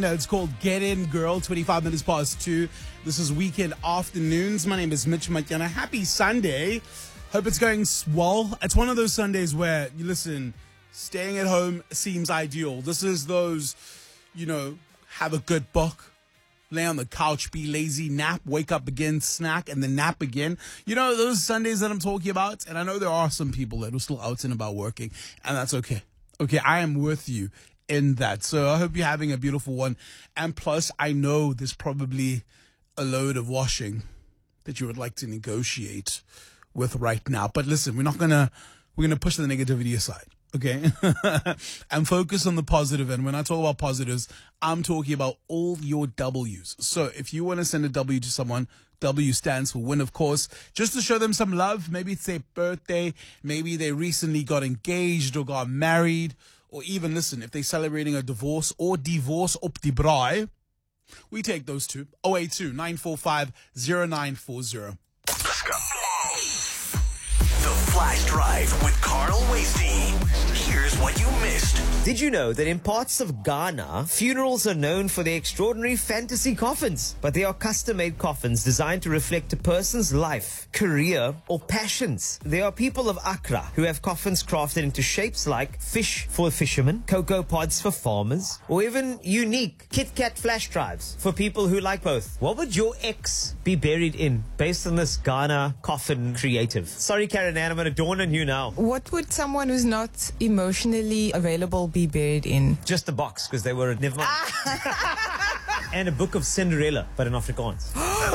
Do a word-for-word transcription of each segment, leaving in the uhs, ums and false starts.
It's called Get In Girl, twenty-five minutes past two. This is Weekend Afternoons. My name is Mitch Matyana. Happy Sunday. Hope it's going well. It's one of those Sundays where, you listen, staying at home seems ideal. This is those, you know, have a good book, lay on the couch, be lazy, nap, wake up again, snack, and then nap again. You know, those Sundays that I'm talking about. And I know there are some people that are still out and about working, and that's okay. Okay, I am with you in that. So I hope you're having a beautiful one. And plus, I know there's probably a load of washing that you would like to negotiate with right now. But listen, we're not gonna we're gonna push the negativity aside, okay? And focus on the positive. And when I talk about positives, I'm talking about all your W's. So if you want to send a W to someone, W stands for win, of course, just to show them some love. Maybe it's their birthday, maybe they recently got engaged or got married. Or even, listen, if they're celebrating a divorce or divorce op die braai, we take those two. oh eight two, nine four five, oh nine four oh. Let's go. The Flash Drive with Carl Wasty. Here's what you missed. Did you know that in parts of Ghana, funerals are known for their extraordinary fantasy coffins? But they are custom-made coffins designed to reflect a person's life, career, or passions. There are people of Accra who have coffins crafted into shapes like fish for fishermen, cocoa pods for farmers, or even unique Kit Kat flash drives for people who like both. What would your ex be buried in based on this Ghana coffin creative? Sorry, Karen Ann, I'm going to dawn on you now. What would someone who's not emotionally available be buried in? Just a box, because they were never mind. And a book of Cinderella, but in Afrikaans.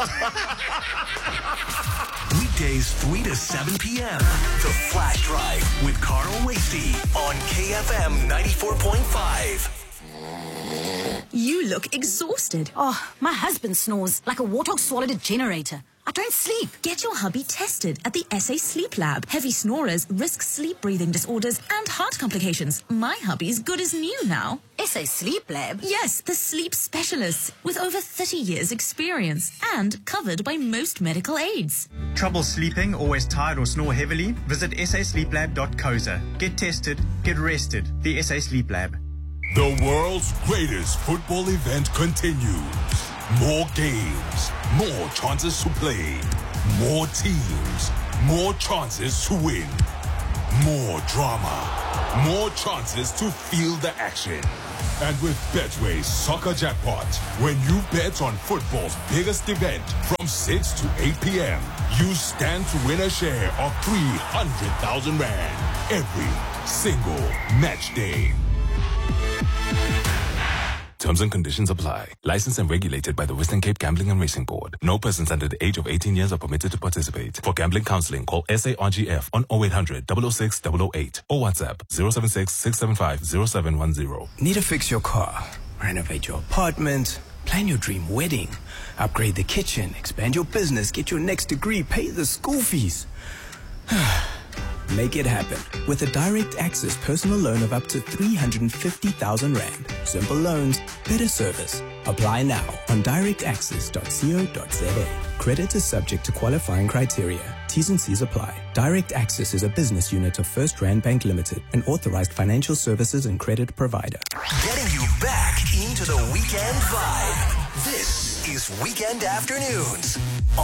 Weekdays three to seven p.m. The Flash Drive with Carl Wasty on K F M ninety-four point five. You look exhausted. Oh, my husband snores like a warthog swallowed a generator. I don't sleep. Get your hubby tested at the S A Sleep Lab. Heavy snorers risk sleep breathing disorders and heart complications. My hubby's good as new now. S A Sleep Lab? Yes, the sleep specialists with over thirty years experience and covered by most medical aids. Trouble sleeping, always tired or snore heavily? Visit s a sleep lab dot co za. Get tested, get rested. The S A Sleep Lab. The world's greatest football event continues. More games, more chances to play, more teams, more chances to win, more drama, more chances to feel the action. And with Betway's Soccer Jackpot, when you bet on football's biggest event from six to eight p.m., you stand to win a share of three hundred thousand rand every single match day. Terms and conditions apply. Licensed and regulated by the Western Cape Gambling and Racing Board. No persons under the age of eighteen years are permitted to participate. For gambling counseling, call S A R G F on oh eight hundred, double oh six, double oh eight or WhatsApp zero seven six, six seven five, zero seven one zero. Need to fix your car, renovate your apartment, plan your dream wedding, upgrade the kitchen, expand your business, get your next degree, pay the school fees. Make it happen with a direct access personal loan of up to three hundred fifty thousand rand. Simple loans, better service. Apply now on direct access dot co dot za. Credit is subject to qualifying criteria. T's and C's apply. Direct Access is a business unit of First Rand Bank Limited, an authorized financial services and credit provider. Getting you back into the weekend vibe. This is Weekend Afternoons